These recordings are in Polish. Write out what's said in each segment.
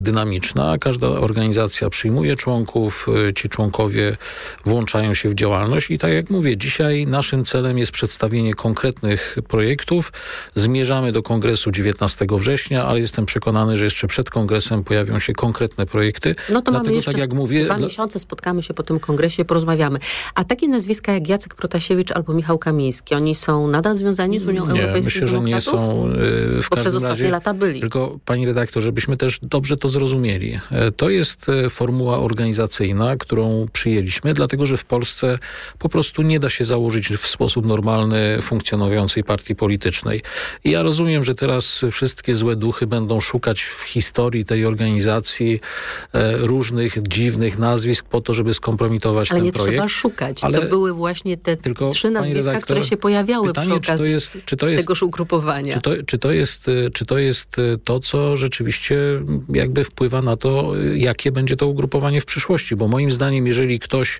dynamiczna. Każda organizacja przyjmuje członków, ci członkowie włączają się w działalność i tak jak mówię, dzisiaj naszym celem jest przedstawienie konkretnych projektów. Zmierzamy do kongresu 19 września, ale jestem przekonany, że jeszcze przed kongresem pojawią się konkretne projekty. No to dlatego, mamy jeszcze tak jak mówię, 2 miesiące, spotkamy się po tym kongresie, porozmawiamy. A takie nazwiska jak Jacek Protasiewicz albo Michał Kamiński, oni są nadal związani z Unią Europejską? Myślę, że nie są w bo przez każdym ostatnie razie, lata byli. Tylko, pani redaktor, żebyśmy też dobrze to zrozumieli. To jest formuła organizacyjna, którą przyjęliśmy, dlatego że w Polsce po prostu nie da się założyć w sposób normalny funkcjonującej partii politycznej. I ja rozumiem, że teraz wszystkie złe duchy będą szukać w historii tej organizacji różnych dziwnych nazwisk po to, żeby skompromitować ten projekt. Ale nie trzeba szukać. To były właśnie te 3 nazwiska, które się pojawiały przy okazji tegoż ugrupowania. Czy to jest to, co rzeczywiście jakby wpływa na to, jakie będzie to ugrupowanie w przyszłości? Bo moim zdaniem, jeżeli ktoś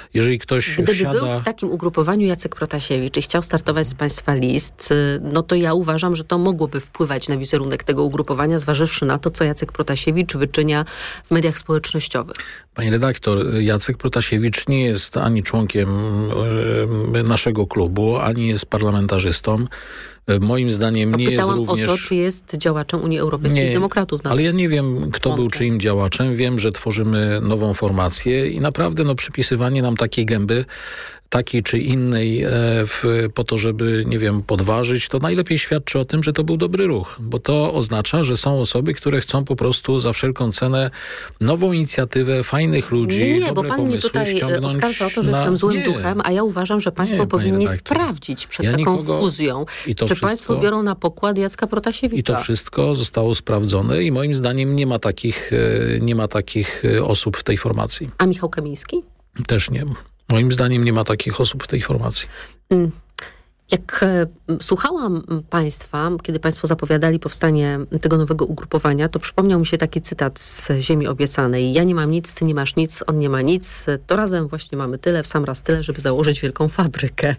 Gdyby wsiada... był w takim ugrupowaniu Jacek Protasiewicz i chciał startować z państwa list, no to ja uważam, że to mogłoby wpływać na wizerunek tego ugrupowania, zważywszy na to, co Jacek Protasiewicz wyczynia w mediach społecznościowych. Pani redaktor, Jacek Protasiewicz nie jest ani członkiem naszego klubu, ani jest parlamentarzystą. Moim zdaniem nie jest również... Pytałam o to, czy jest działaczem Unii Europejskich Demokratów. Ale ja nie wiem, kto był czyim działaczem. Wiem, że tworzymy nową formację i naprawdę przypisywanie nam takiej gęby, takiej czy innej po to, żeby, nie wiem, podważyć, to najlepiej świadczy o tym, że to był dobry ruch, bo to oznacza, że są osoby, które chcą po prostu za wszelką cenę nową inicjatywę, fajnych ludzi, Nie, bo pan mnie tutaj oskarża o to, że jestem złym duchem, a ja uważam, że państwo powinni sprawdzić przed taką fuzją, czy państwo biorą na pokład Jacka Protasiewicza. I to wszystko zostało sprawdzone i moim zdaniem nie ma takich osób w tej formacji. A Michał Kamiński? Też nie. Moim zdaniem nie ma takich osób w tej formacji. Jak słuchałam państwa, kiedy państwo zapowiadali powstanie tego nowego ugrupowania, to przypomniał mi się taki cytat z Ziemi Obiecanej. Ja nie mam nic, ty nie masz nic, on nie ma nic. To razem właśnie mamy tyle, w sam raz tyle, żeby założyć wielką fabrykę.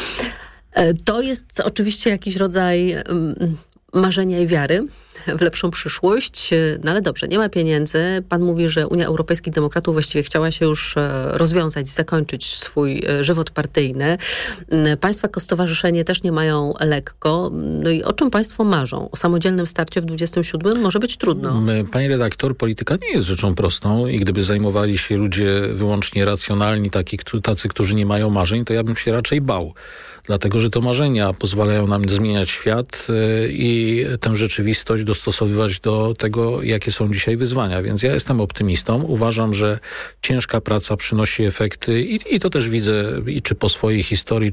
To jest oczywiście jakiś rodzaj marzenia i wiary w lepszą przyszłość. No ale dobrze, nie ma pieniędzy. Pan mówi, że Unia Europejskich Demokratów właściwie chciała się już rozwiązać, zakończyć swój żywot partyjny. Państwa jako stowarzyszenie też nie mają lekko. No i o czym państwo marzą? O samodzielnym starcie w 27? Może być trudno. Pani redaktor, polityka nie jest rzeczą prostą i gdyby zajmowali się ludzie wyłącznie racjonalni, tacy, którzy nie mają marzeń, to ja bym się raczej bał. Dlatego, że to marzenia pozwalają nam zmieniać świat i tę rzeczywistość dostosowywać do tego, jakie są dzisiaj wyzwania. Więc ja jestem optymistą. Uważam, że ciężka praca przynosi efekty i to też widzę czy po swojej historii,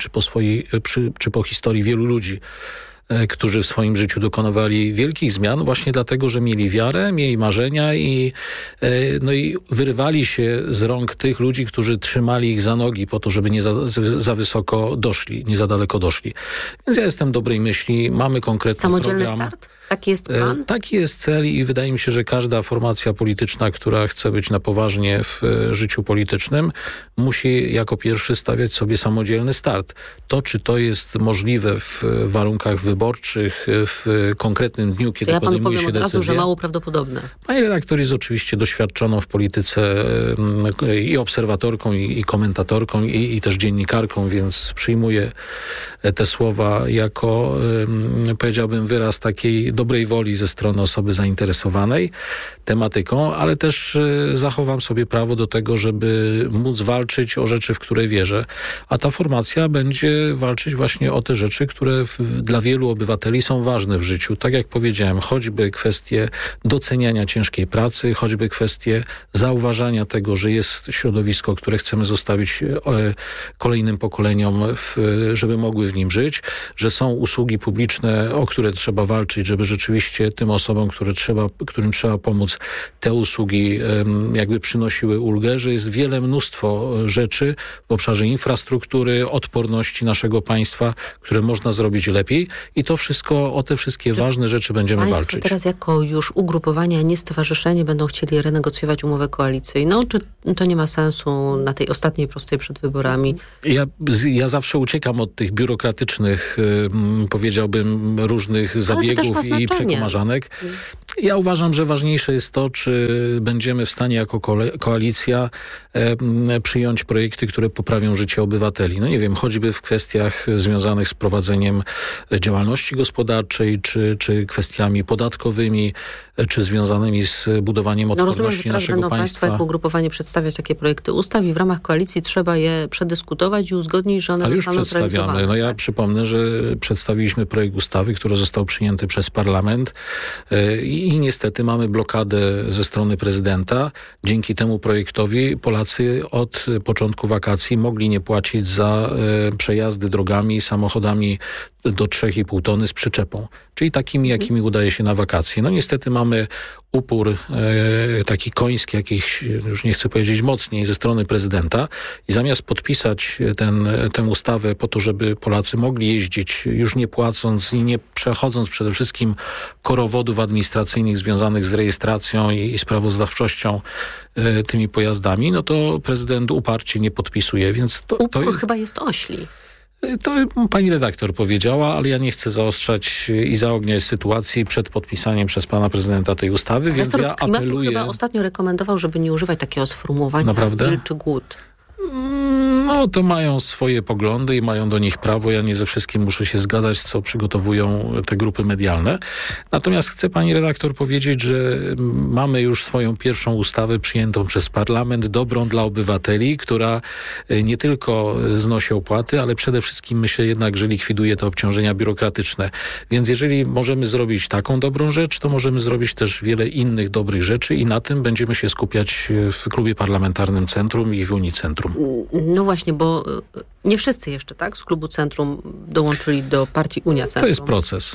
czy po historii wielu ludzi, którzy w swoim życiu dokonywali wielkich zmian właśnie dlatego, że mieli wiarę, mieli marzenia i wyrywali się z rąk tych ludzi, którzy trzymali ich za nogi po to, żeby nie za wysoko doszli, nie za daleko doszli. Więc ja jestem dobrej myśli, mamy konkretny Samodzielny program. Start? Taki jest plan? Taki jest cel i wydaje mi się, że każda formacja polityczna, która chce być na poważnie w życiu politycznym, musi jako pierwszy stawiać sobie samodzielny start. To, czy to jest możliwe w warunkach wyborczych, w konkretnym dniu, kiedy podejmuje się decyzję. Ja panu powiem od razu, że mało prawdopodobne. Pani redaktor jest oczywiście doświadczoną w polityce i obserwatorką, i komentatorką, i też dziennikarką, więc przyjmuję te słowa jako, powiedziałbym, wyraz takiej dobrej woli ze strony osoby zainteresowanej tematyką, ale też zachowam sobie prawo do tego, żeby móc walczyć o rzeczy, w które wierzę. A ta formacja będzie walczyć właśnie o te rzeczy, które dla wielu obywateli są ważne w życiu. Tak jak powiedziałem, choćby kwestie doceniania ciężkiej pracy, choćby kwestie zauważania tego, że jest środowisko, które chcemy zostawić kolejnym pokoleniom, żeby mogły w nim żyć, że są usługi publiczne, o które trzeba walczyć, żeby rzeczywiście tym osobom, którym trzeba pomóc, te usługi jakby przynosiły ulgę, że jest mnóstwo rzeczy w obszarze infrastruktury, odporności naszego państwa, które można zrobić lepiej i to wszystko, o te wszystkie ważne rzeczy będziemy walczyć. Teraz jako już ugrupowania, nie stowarzyszenie będą chcieli renegocjować umowę koalicyjną, czy to nie ma sensu na tej ostatniej prostej przed wyborami? Ja zawsze uciekam od tych biurokratycznych, powiedziałbym, różnych zabiegów. Ale to też ma znaczenie. przekomarzanek. Ja uważam, że ważniejsze jest to, czy będziemy w stanie jako koalicja przyjąć projekty, które poprawią życie obywateli. No nie wiem, choćby w kwestiach związanych z prowadzeniem działalności gospodarczej, czy kwestiami podatkowymi, czy związanymi z budowaniem odporności rozumiem, że naszego będą państwa. Państwo jako ugrupowanie przedstawiać takie projekty ustaw i w ramach koalicji trzeba je przedyskutować i uzgodnić, że one Ale już zostaną zrealizowane. No ja przypomnę, że przedstawiliśmy projekt ustawy, który został przyjęty przez parlament i niestety mamy blokadę ze strony prezydenta. Dzięki temu projektowi Polacy od początku wakacji mogli nie płacić za przejazdy drogami, samochodami do 3,5 tony z przyczepą. Czyli takimi, jakimi udaje się na wakacje. No niestety mamy upór taki koński, jakiś, już nie chcę powiedzieć mocniej, ze strony prezydenta i zamiast podpisać tę ustawę po to, żeby Polacy mogli jeździć już nie płacąc i nie przechodząc przede wszystkim korowodów administracyjnych związanych z rejestracją i sprawozdawczością tymi pojazdami, no to prezydent uparcie nie podpisuje, więc upór chyba jest ośli. To pani redaktor powiedziała, ale ja nie chcę zaostrzać i zaogniać sytuacji przed podpisaniem przez pana prezydenta tej ustawy, więc ja apeluję... chyba ostatnio rekomendował, żeby nie używać takiego sformułowania. Naprawdę? Wilczy głód. No, to mają swoje poglądy i mają do nich prawo. Ja nie ze wszystkim muszę się zgadzać, co przygotowują te grupy medialne. Natomiast chcę pani redaktor powiedzieć, że mamy już swoją pierwszą ustawę przyjętą przez parlament, dobrą dla obywateli, która nie tylko znosi opłaty, ale przede wszystkim myślę jednak, że likwiduje te obciążenia biurokratyczne. Więc jeżeli możemy zrobić taką dobrą rzecz, to możemy zrobić też wiele innych dobrych rzeczy i na tym będziemy się skupiać w klubie parlamentarnym Centrum i w Unii Centrum. No właśnie, bo nie wszyscy jeszcze, tak, z klubu Centrum dołączyli do partii Unia Centrum. To jest proces.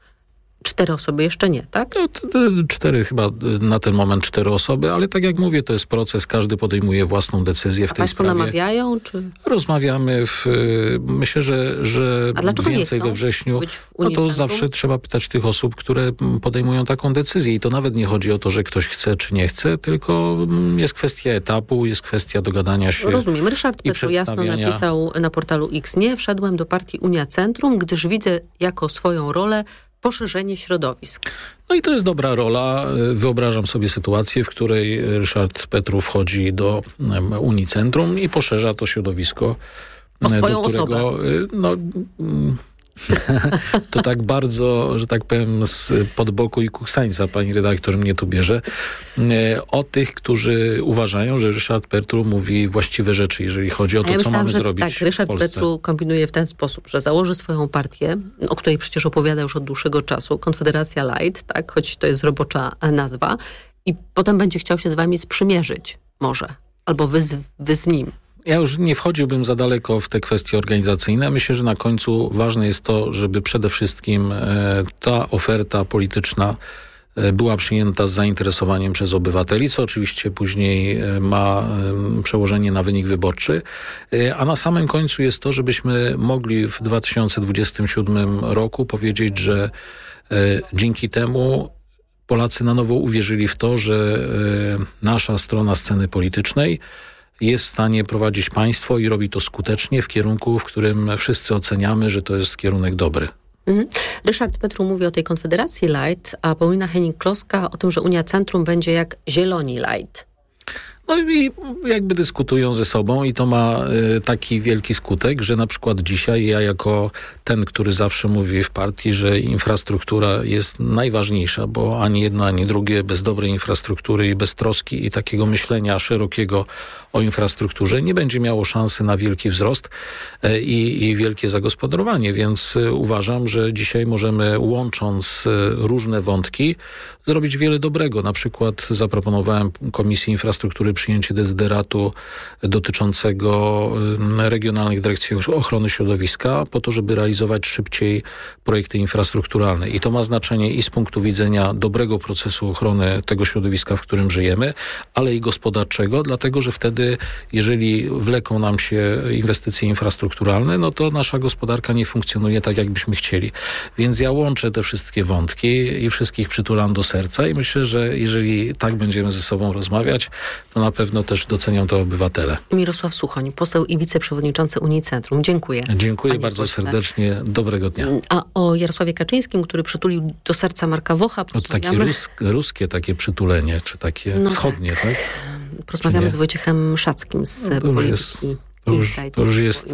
4 osoby jeszcze nie, tak? No, 4 chyba na ten moment 4 osoby, ale tak jak mówię, to jest proces, każdy podejmuje własną decyzję w tej państwo sprawie. Namawiają, czy? Rozmawiamy, myślę, że więcej we wrześniu. Być w Unii No to Centrum? zawsze trzeba pytać tych osób, które podejmują taką decyzję i to nawet nie chodzi o to, że ktoś chce czy nie chce, tylko jest kwestia etapu, jest kwestia dogadania się. Rozumiem. Ryszard Petru jasno napisał na portalu X: nie wszedłem do partii Unia Centrum, gdyż widzę jako swoją rolę poszerzenie środowisk. No i to jest dobra rola. Wyobrażam sobie sytuację, w której Ryszard Petru wchodzi do Unii Centrum i poszerza to środowisko, o swoją do którego to tak bardzo, że tak powiem, pod boku i kuksańca pani redaktor mnie tu bierze. O tych, którzy uważają, że Ryszard Petru mówi właściwe rzeczy, jeżeli chodzi o to, co mamy zrobić tak, Ryszard w Polsce. Petru kombinuje w ten sposób, że założy swoją partię, o której przecież opowiada już od dłuższego czasu, Konfederacja Light, tak, choć to jest robocza nazwa, i potem będzie chciał się z wami sprzymierzyć, może, albo wy z nim. Ja już nie wchodziłbym za daleko w te kwestie organizacyjne. Myślę, że na końcu ważne jest to, żeby przede wszystkim ta oferta polityczna była przyjęta z zainteresowaniem przez obywateli, co oczywiście później ma przełożenie na wynik wyborczy. A na samym końcu jest to, żebyśmy mogli w 2027 roku powiedzieć, że dzięki temu Polacy na nowo uwierzyli w to, że nasza strona sceny politycznej jest w stanie prowadzić państwo i robi to skutecznie w kierunku, w którym wszyscy oceniamy, że to jest kierunek dobry. Ryszard Petru mówi o tej Konfederacji Light, a Paulina Hennig-Kloska o tym, że Unia Centrum będzie jak Zieloni Light. No i jakby dyskutują ze sobą i to ma taki wielki skutek, że na przykład dzisiaj ja jako ten, który zawsze mówi w partii, że infrastruktura jest najważniejsza, bo ani jedno, ani drugie bez dobrej infrastruktury i bez troski i takiego myślenia szerokiego o infrastrukturze nie będzie miało szansy na wielki wzrost i wielkie zagospodarowanie, więc uważam, że dzisiaj możemy, łącząc różne wątki, zrobić wiele dobrego. Na przykład zaproponowałem Komisji Infrastruktury przyjęcie dezyderatu dotyczącego regionalnych dyrekcji ochrony środowiska po to, żeby realizować szybciej projekty infrastrukturalne. I to ma znaczenie i z punktu widzenia dobrego procesu ochrony tego środowiska, w którym żyjemy, ale i gospodarczego, dlatego że wtedy, jeżeli wleką nam się inwestycje infrastrukturalne, no to nasza gospodarka nie funkcjonuje tak, jakbyśmy chcieli. Więc ja łączę te wszystkie wątki i wszystkich przytulam do serca i myślę, że jeżeli tak będziemy ze sobą rozmawiać, to na na pewno też docenią to obywatele. Mirosław Suchoń, poseł i wiceprzewodniczący Unii Centrum. Dziękuję. Dziękuję bardzo serdecznie. Dobrego dnia. A o Jarosławie Kaczyńskim, który przytulił do serca Marka Wocha, to takie ruskie takie przytulenie, czy takie wschodnie, tak? Porozmawiamy z Wojciechem Szackim z Polityki Insight. To już jest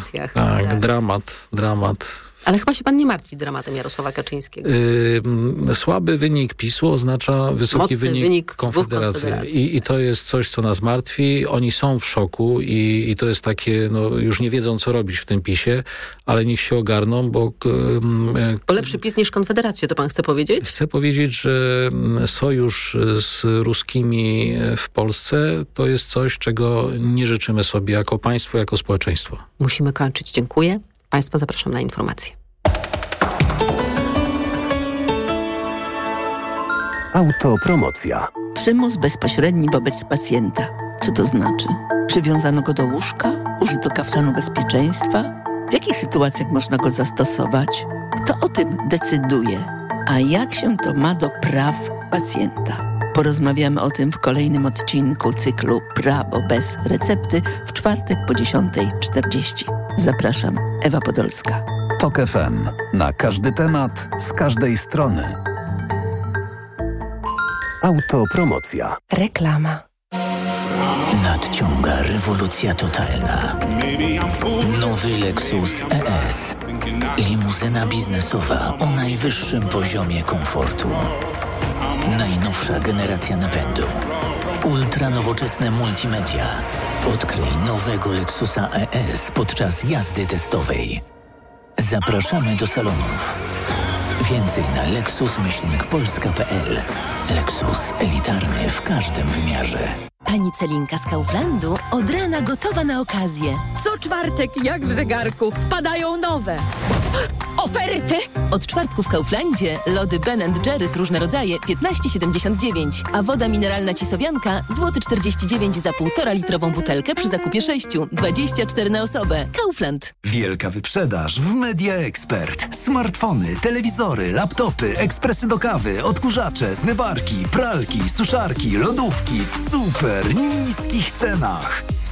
dramat. Ale chyba się pan nie martwi dramatem Jarosława Kaczyńskiego. Słaby wynik PiS-u oznacza wysoki wynik Konfederacji. I to jest coś, co nas martwi. Oni są w szoku i to jest takie, już nie wiedzą, co robić w tym PiS-ie, ale niech się ogarną, bo... O lepszy PiS niż Konfederację, to pan chce powiedzieć? Chcę powiedzieć, że sojusz z ruskimi w Polsce to jest coś, czego nie życzymy sobie jako państwo, jako społeczeństwo. Musimy kończyć. Dziękuję. Państwa zapraszam na informacje. Autopromocja. Przymus bezpośredni wobec pacjenta. Co to znaczy? Przywiązano go do łóżka? Użyto kaflanu bezpieczeństwa? W jakich sytuacjach można go zastosować? Kto o tym decyduje? A jak się to ma do praw pacjenta? Porozmawiamy o tym w kolejnym odcinku cyklu Prawo bez recepty w czwartek po 10:40. Zapraszam, Ewa Podolska. TOK FM. Na każdy temat, z każdej strony. Autopromocja. Reklama. Nadciąga rewolucja totalna. Nowy Lexus ES. Limuzyna biznesowa o najwyższym poziomie komfortu. Najnowsza generacja napędu. Ultranowoczesne multimedia. Odkryj nowego Lexusa ES podczas jazdy testowej. Zapraszamy do salonów. Więcej na lexus-polska.pl. Lexus elitarny w każdym wymiarze. Pani Celinka z Kauflandu od rana gotowa na okazję. Co czwartek, jak w zegarku, wpadają nowe oferty. Od czwartku w Kauflandzie lody Ben & Jerry's różne rodzaje 15,79, a woda mineralna Cisowianka złoty 49 za 1,5 litrową butelkę przy zakupie 6, 24 na osobę. Kaufland. Wielka wyprzedaż w Media Expert. Smartfony, telewizory, laptopy, ekspresy do kawy, odkurzacze, zmywarki, pralki, suszarki, lodówki w super niskich cenach.